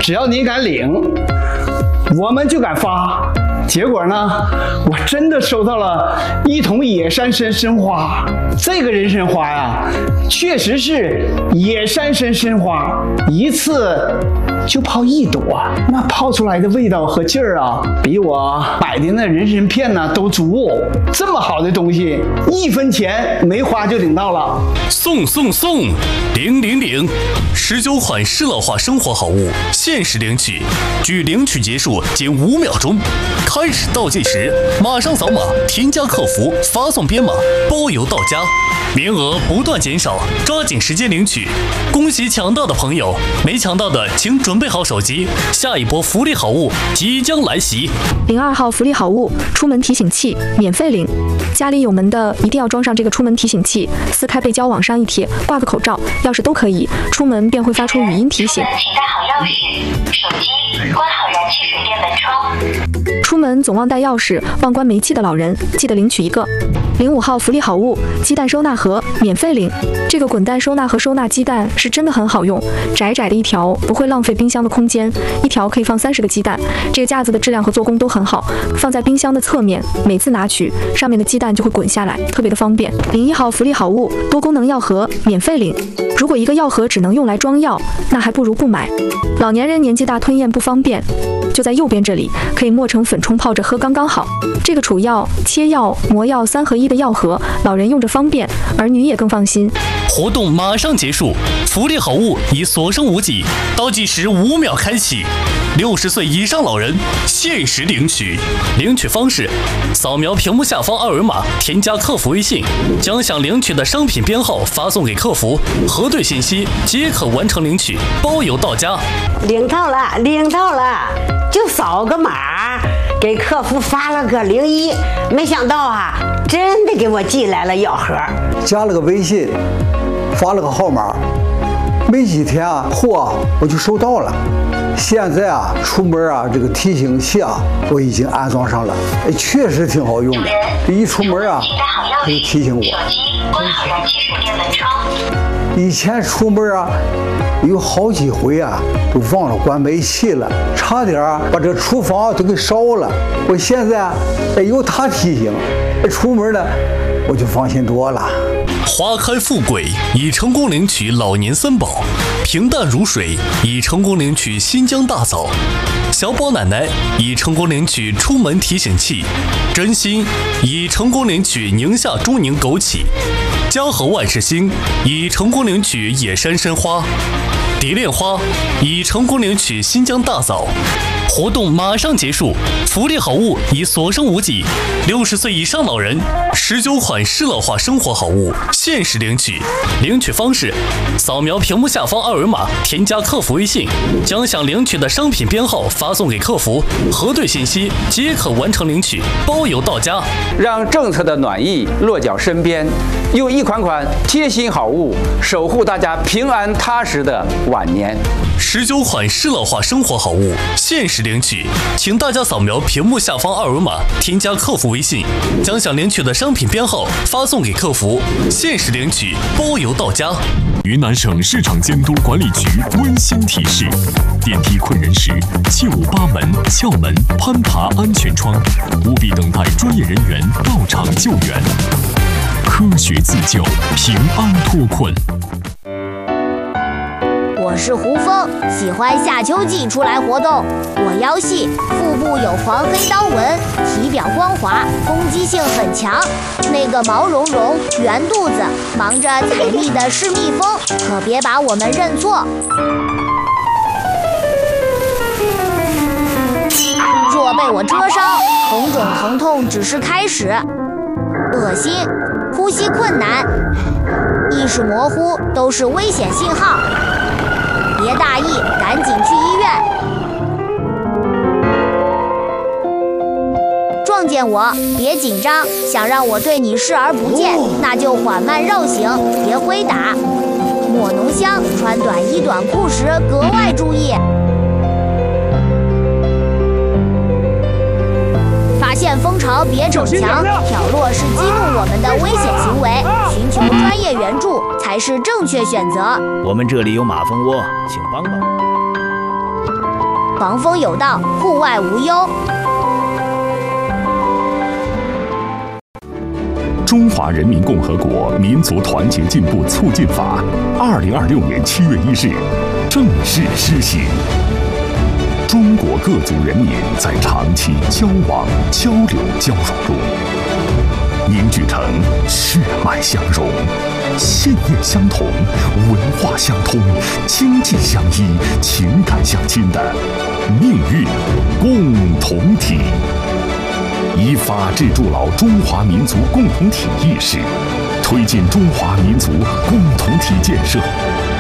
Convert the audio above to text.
只要你敢领，我们就敢发。结果呢，我真的收到了1桶野山参花。这个人参花呀，确实是野山参花，一次就泡1朵，那泡出来的味道和劲儿啊，比我买的那人参片呢都足。这么好的东西，1分钱没花就领到了。 送领！19款适老化生活好物限时领取，距领取结束仅5秒钟。开始倒计时，马上扫码添加客服，发送编码，包邮到家。名额不断减少，抓紧时间领取。恭喜抢到的朋友，没抢到的请准备好手机，下一波福利好物即将来袭。 02号福利好物，出门提醒器，免费领。家里有门的一定要装上这个出门提醒器，撕开背胶往上一贴，挂个口罩、钥匙都可以，出门便会发出语音提醒。 请带好钥匙、手机，关好燃气水电门窗。 出门总忘带钥匙、忘关煤气的老人，记得领取一个。05号福利好物，鸡蛋收纳盒，免费领。这个滚蛋收纳盒收纳鸡蛋是真的很好用，窄窄的一条，不会浪费冰箱的空间，一条可以放30个鸡蛋。这个架子的质量和做工都很好，放在冰箱的侧面，每次拿取，上面的鸡蛋就会滚下来，特别的方便。01号福利好物，多功能药盒，免费领。如果一个药盒只能用来装药，那还不如不买。老年人年纪大吞咽不方便，就在右边这里，可以磨成粉冲泡着喝刚刚好。这个储药、切药、磨药3合1的药盒，老人用着方便，儿女也更放心。 活动马上结束，福利好物已所剩无几，倒计时5秒开启。60岁以上老人限时领取，领取方式：扫描屏幕下方2维码，添加客服微信，将想领取的商品编号发送给客服，核对信息即可完成领取，包邮到家。 领到了，就扫个码，给客服发了个01，没想到啊，真的给我寄来了药盒， 加了个微信，发了个号码，没几天啊，货我就收到了。现在啊，出门啊，这个提醒器啊，我已经安装上了，确实挺好用的。一出门啊，它就提醒我。 手机关好燃气水电门窗。 以前出门啊，有好几回啊，都忘了关煤气了，差点把这厨房都给烧了。我现在啊，有它提醒，出门呢，我就放心多了。 花开富贵已成功领取老年3宝，平淡如水已成功领取新疆大枣，小宝奶奶已成功领取出门提醒器，真心已成功领取宁夏中宁枸杞，江河万事兴已成功领取野山参花，蝶恋花已成功领取新疆大枣。活动马上结束，福利好物已所剩无几。60岁以上老人19款适老化生活好物限时领取，领取方式：扫描屏幕下方2维码，添加客服微信，将想领取的商品编号发送给客服，核对信息即可完成领取，包邮到家。 让政策的暖意落脚身边，用一款款贴心好物守护大家平安踏实的晚年。 19款适老化生活好物限时领取，请大家扫描屏幕下方2维码，添加客服微信，将想领取的商品编号发送给客服，限时领取，包邮到家。 云南省市场监督管理局温馨提示：电梯困人时，切勿扒门、撬门、攀爬安全窗，务必等待专业人员到场救援。科学自救，平安脱困。 我是胡峰，喜欢夏秋季出来活动。我腰细，腹部有黄黑刀纹，体表光滑，攻击性很强。那个毛茸茸、圆肚子、忙着采蜜的是蜜蜂，可别把我们认错。若被我蛰伤，红肿疼痛只是开始。恶心、呼吸困难、意识模糊都是危险信号。别大意，赶紧去医院。撞见我，别紧张，想让我对你视而不见，那就缓慢绕行，别挥打。抹浓香，穿短衣短裤时格外注意。发现蜂巢别逞强，挑落是激怒我们的危险行为，寻求专业援助才是正确选择。 我们这里有马蜂窝，请帮帮我。 防风有道，户外无忧。 中华人民共和国民族团结进步促进法，2026年7月1日正式施行。中国各族人民在长期交往、交流、交融中，凝聚成血脉相融、信念相同、文化相通、经济相依、情感相亲的命运共同体。以法治筑牢中华民族共同体意识，推进中华民族共同体建设，